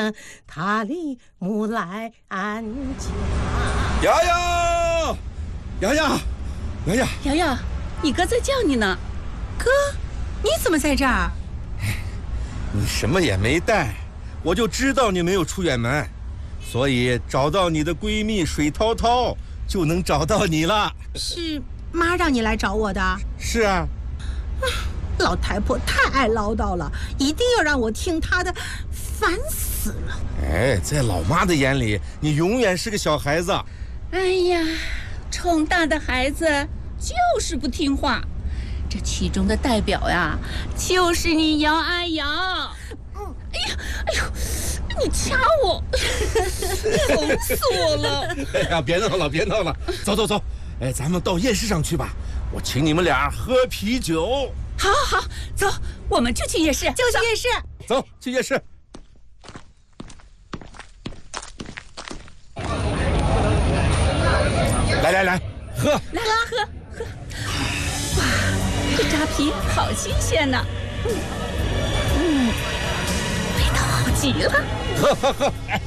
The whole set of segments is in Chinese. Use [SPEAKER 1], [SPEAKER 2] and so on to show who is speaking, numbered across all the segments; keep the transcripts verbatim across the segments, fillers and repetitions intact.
[SPEAKER 1] 门，塔里木来安家。
[SPEAKER 2] 瑶瑶，瑶瑶，瑶瑶，
[SPEAKER 3] 瑶瑶，你哥在叫你呢。
[SPEAKER 4] 哥，你怎么在这儿？
[SPEAKER 2] 你什么也没带，我就知道你没有出远门，所以找到你的闺蜜水涛涛，就能找到你了。
[SPEAKER 4] 是妈让你来找我的？
[SPEAKER 2] 是啊。
[SPEAKER 4] 老太婆太爱唠叨了，一定要让我听她的，烦死了。
[SPEAKER 2] 哎，在老妈的眼里，你永远是个小孩子。
[SPEAKER 3] 哎呀，宠大的孩子就是不听话，这其中的代表呀，就是你姚阿瑶。嗯，哎呀，哎呦，你掐我，疼死我了！
[SPEAKER 2] 哎呀，别闹了，别闹了，走走走，哎，咱们到夜市上去吧，我请你们俩喝啤酒。
[SPEAKER 3] 好，好，好，走，我们就去夜市，
[SPEAKER 4] 就去夜市。
[SPEAKER 2] 走，去夜市。来来来，喝，
[SPEAKER 3] 来喝喝。哇，这扎啤好新鲜呢，嗯嗯，味道好极了。
[SPEAKER 2] 喝喝喝！哎，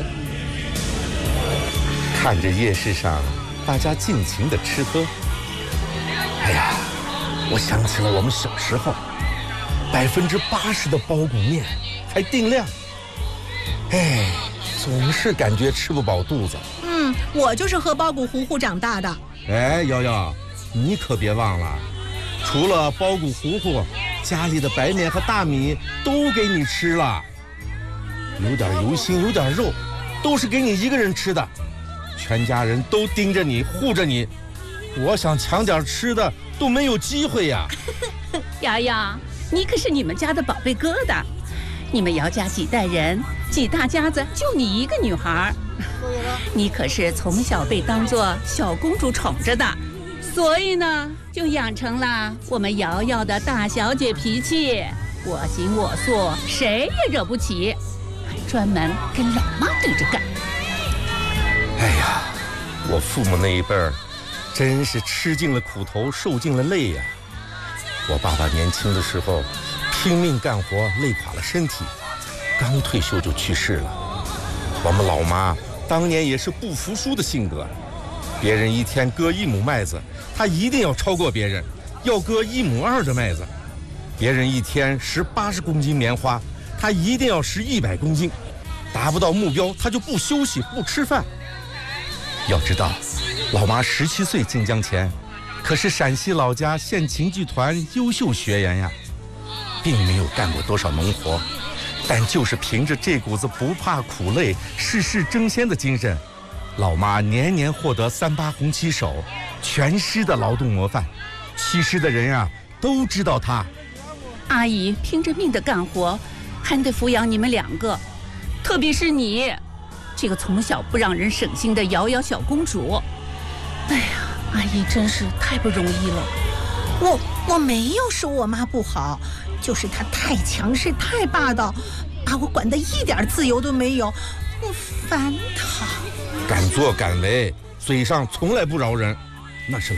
[SPEAKER 2] 看着夜市上大家尽情的吃喝，哎呀，我想起了我们小时候，百分之八十的包谷面还定量，哎，总是感觉吃不饱肚子。
[SPEAKER 4] 嗯，我就是喝包谷糊糊长大的。
[SPEAKER 2] 哎，瑶瑶，你可别忘了，除了包谷糊糊，家里的白面和大米都给你吃了，有点油心，有点肉，都是给你一个人吃的，全家人都盯着你，护着你，我想抢点吃的都没有机会呀。
[SPEAKER 3] 瑶瑶，你可是你们家的宝贝疙瘩，你们姚家几代人，几大家子就你一个女孩，你可是从小被当作小公主宠着的，所以呢，就养成了我们瑶瑶的大小姐脾气，我行我素，谁也惹不起，还专门跟老妈对着干。
[SPEAKER 2] 哎呀，我父母那一辈儿真是吃尽了苦头，受尽了累呀。我爸爸年轻的时候拼命干活，累垮了身体，刚退休就去世了。我们老妈当年也是不服输的性格，别人一天割一亩麦子，她一定要超过别人，要割一亩二的麦子。别人一天拾八十公斤棉花，她一定要拾一百公斤，达不到目标她就不休息不吃饭。要知道，老妈十七岁进江前，可是陕西老家县琴剧团优秀学员呀，并没有干过多少农活，但就是凭着这股子不怕苦累、事事争先的精神，老妈年年获得三八红旗手，全师的劳动模范。七师的人呀，都知道她。
[SPEAKER 3] 阿姨拼着命的干活，还得抚养你们两个，特别是你，这个从小不让人省心的瑶瑶小公主。哎呀，阿姨真是太不容易了。
[SPEAKER 4] 我我没有说我妈不好，就是她太强势太霸道，把我管得一点自由都没有，我烦她。
[SPEAKER 2] 敢作敢为，嘴上从来不饶人，那是